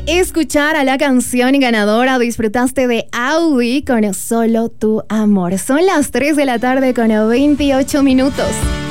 escuchar a la canción ganadora. Disfrutaste de Audi con Solo tu amor. Son las 3 de la tarde con 28 minutos.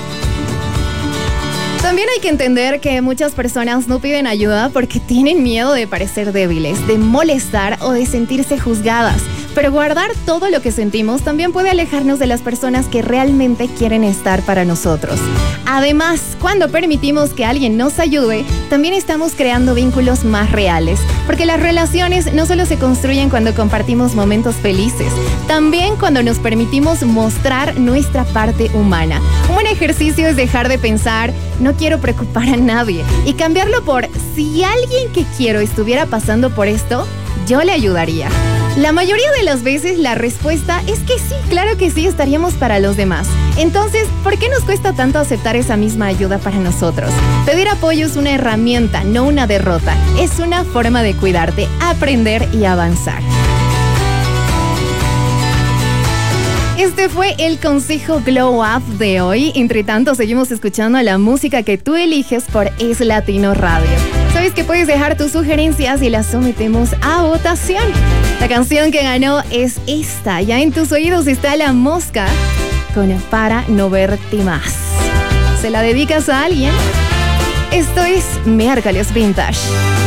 También hay que entender que muchas personas no piden ayuda porque tienen miedo de parecer débiles, de molestar o de sentirse juzgadas. Pero guardar todo lo que sentimos también puede alejarnos de las personas que realmente quieren estar para nosotros. Además, cuando permitimos que alguien nos ayude, también estamos creando vínculos más reales. Porque las relaciones no solo se construyen cuando compartimos momentos felices, también cuando nos permitimos mostrar nuestra parte humana. Un buen ejercicio es dejar de pensar, no quiero preocupar a nadie, y cambiarlo por, si alguien que quiero estuviera pasando por esto, yo le ayudaría. La mayoría de las veces la respuesta es que sí, claro que sí, estaríamos para los demás. Entonces, ¿por qué nos cuesta tanto aceptar esa misma ayuda para nosotros? Pedir apoyo es una herramienta, no una derrota. Es una forma de cuidarte, aprender y avanzar. Este fue el consejo Glow Up de hoy. Entre tanto, seguimos escuchando la música que tú eliges por Es Latino Radio. Sabes que puedes dejar tus sugerencias y las sometemos a votación. La canción que ganó es esta. Ya en tus oídos está La Mosca con Para no verte más. ¿Se la dedicas a alguien? Esto es Miércoles Vintage.